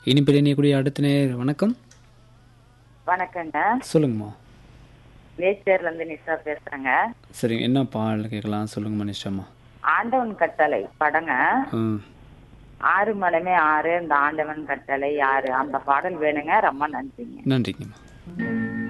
இனிப்பில் இணையக்கூடிய அடுத்த நேர் வணக்கம். வணக்கங்க. சொல்லுங்கம்மா. வேச்சேர்ல இருந்து நிஷா பேசுறேங்க. சரி, என்ன பாடல் கேட்கலாம் சொல்லுங்கம்மா நிஷாம்மா. ஆண்டவன் கட்டளை படங்க. ம். ஆறு மனமே ஆறு, இந்த ஆண்டவன் கட்டளை ஆறு, அந்த பாடல் வேணுங்க. ரொம்ப நன்றிங்க. நன்றிங்கம்மா.